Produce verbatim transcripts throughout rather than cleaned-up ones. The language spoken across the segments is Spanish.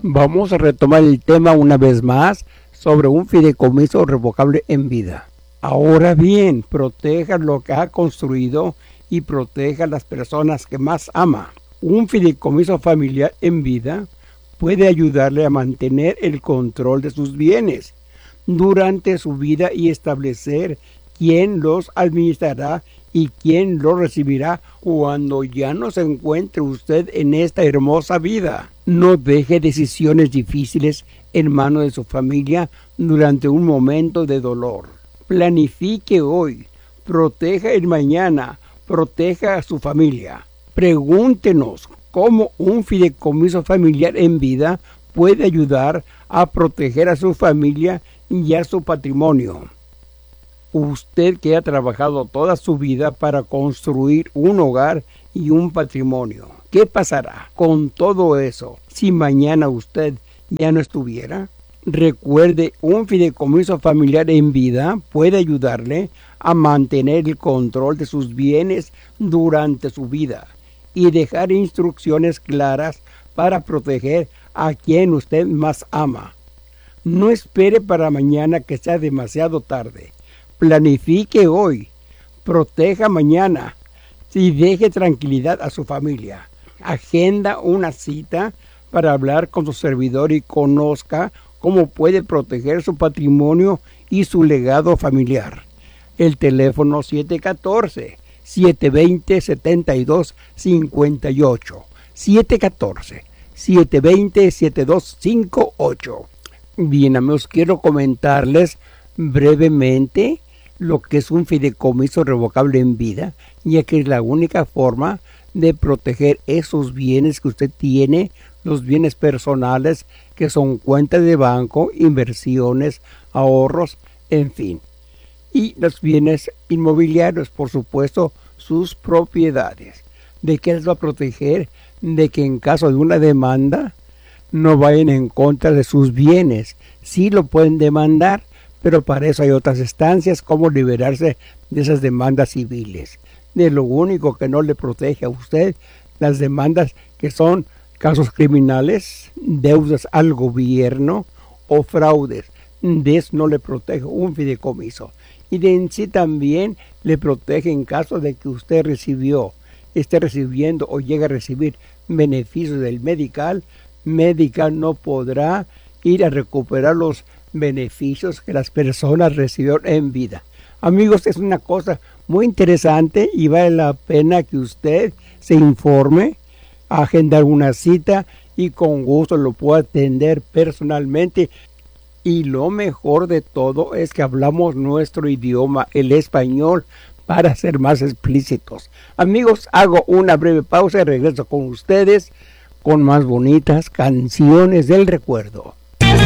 Vamos a retomar el tema una vez más sobre un fideicomiso revocable en vida. Ahora bien, proteja lo que ha construido y proteja a las personas que más ama. Un fideicomiso familiar en vida puede ayudarle a mantener el control de sus bienes durante su vida y establecer quién los administrará y quién los recibirá cuando ya no se encuentre usted en esta hermosa vida. No deje decisiones difíciles en manos de su familia durante un momento de dolor. Planifique hoy, proteja el mañana, proteja a su familia. Pregúntenos cómo un fideicomiso familiar en vida puede ayudar a proteger a su familia y a su patrimonio. Usted que ha trabajado toda su vida para construir un hogar y un patrimonio, ¿qué pasará con todo eso si mañana usted ya no estuviera? Recuerde, un fideicomiso familiar en vida puede ayudarle a mantener el control de sus bienes durante su vida y dejar instrucciones claras para proteger a quien usted más ama. No espere para mañana que sea demasiado tarde. Planifique hoy, proteja mañana y deje tranquilidad a su familia. Agenda una cita para hablar con su servidor y conozca cómo puede proteger su patrimonio y su legado familiar. El teléfono siete uno cuatro, siete dos cero, siete dos cinco ocho. siete uno cuatro, siete dos cero, siete dos cinco ocho. Bien, amigos, quiero comentarles brevemente lo que es un fideicomiso revocable en vida, ya que es la única forma de proteger esos bienes que usted tiene, los bienes personales que son cuentas de banco, inversiones, ahorros, en fin. Y los bienes inmobiliarios, por supuesto, sus propiedades. ¿De qué les va a proteger? De que en caso de una demanda no vayan en contra de sus bienes. Sí lo pueden demandar, pero para eso hay otras instancias, como liberarse de esas demandas civiles. De lo único que no le protege a usted, las demandas que son casos criminales, deudas al gobierno o fraudes. De eso no le protege un fideicomiso. Y de en sí también le protege en caso de que usted recibió, esté recibiendo o llegue a recibir beneficios del Medical. Medical no podrá ir a recuperar los beneficios que las personas recibieron en vida. Amigos, es una cosa muy interesante y vale la pena que usted se informe, agendar una cita y con gusto lo pueda atender personalmente. Y lo mejor de todo es que hablamos nuestro idioma, el español, para ser más explícitos. Amigos, hago una breve pausa y regreso con ustedes con más bonitas canciones del recuerdo.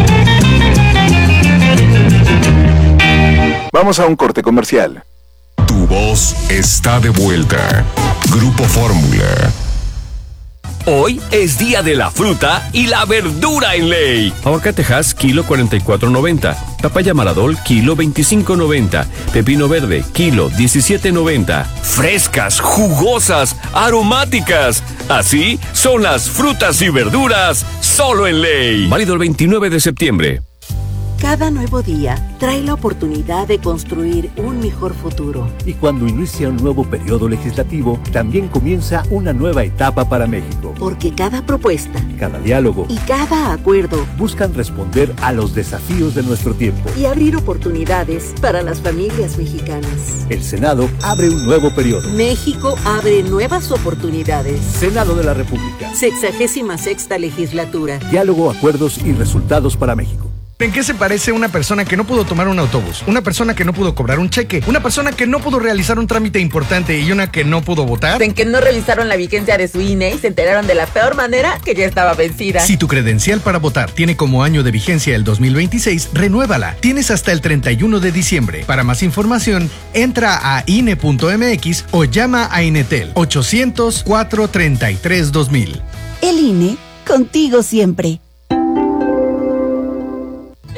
Vamos a un corte comercial. Tu voz está de vuelta. Grupo Fórmula. Hoy es día de la fruta y la verdura en Ley. Aguacate Hass, kilo cuarenta y cuatro noventa. Papaya Maradol, kilo veinticinco noventa. Pepino verde, kilo diecisiete noventa. Frescas, jugosas, aromáticas. Así son las frutas y verduras solo en Ley. Válido el veintinueve de septiembre. Cada nuevo día trae la oportunidad de construir un mejor futuro. Y cuando inicia un nuevo periodo legislativo, también comienza una nueva etapa para México. Porque cada propuesta, cada diálogo y cada acuerdo buscan responder a los desafíos de nuestro tiempo y abrir oportunidades para las familias mexicanas. El Senado abre un nuevo periodo. México abre nuevas oportunidades. Senado de la República. Sexagésima sexta legislatura. Diálogo, acuerdos y resultados para México. ¿En qué se parece una persona que no pudo tomar un autobús? Una persona que no pudo cobrar un cheque, una persona que no pudo realizar un trámite importante y una que no pudo votar. En que no revisaron la vigencia de su I N E y se enteraron de la peor manera que ya estaba vencida. Si tu credencial para votar tiene como año de vigencia el dos mil veintiséis, renuévala. Tienes hasta el treinta y uno de diciembre. Para más información, entra a I N E punto M X o llama a Inetel ochocientos, cuatrocientos treinta y tres, dos mil. El I N E, contigo siempre.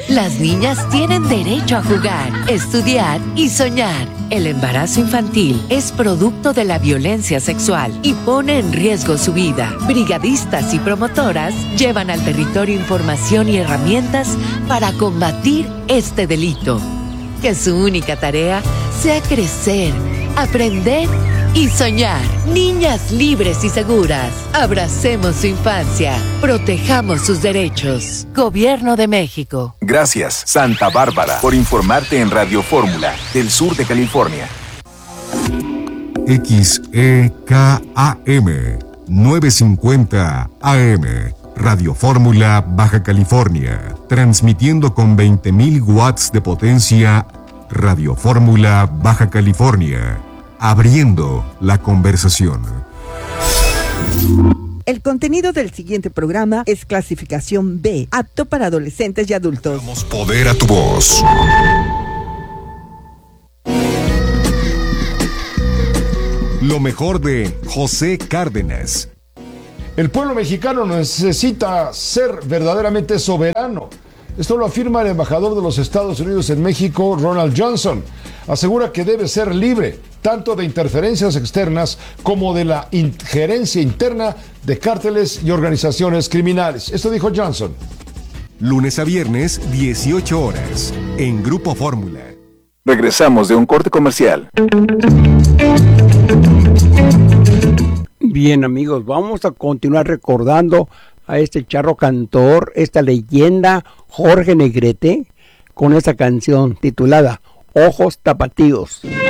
Las niñas tienen derecho a jugar, estudiar y soñar. El embarazo infantil es producto de la violencia sexual y pone en riesgo su vida. Brigadistas y promotoras llevan al territorio información y herramientas para combatir este delito. Que su única tarea sea crecer, aprender y soñar. Niñas libres y seguras. Abracemos su infancia. Protejamos sus derechos. Gobierno de México. Gracias, Santa Bárbara, por informarte en Radio Fórmula, del sur de California. X E K A M novecientos cincuenta A M, Radio Fórmula, Baja California, transmitiendo con veinte mil watts de potencia. Radio Fórmula, Baja California, abriendo la conversación. El contenido del siguiente programa es clasificación B, apto para adolescentes y adultos. Damos poder a tu voz. Lo mejor de José Cárdenas. El pueblo mexicano necesita ser verdaderamente soberano. Esto lo afirma el embajador de los Estados Unidos en México, Ronald Johnson. Asegura que debe ser libre tanto de interferencias externas como de la injerencia interna de cárteles y organizaciones criminales. Esto dijo Johnson. Lunes a viernes, dieciocho horas, en Grupo Fórmula. Regresamos de un corte comercial. Bien, amigos, vamos a continuar recordando a este charro cantor, esta leyenda, Jorge Negrete, con esta canción titulada Ojos Tapatíos.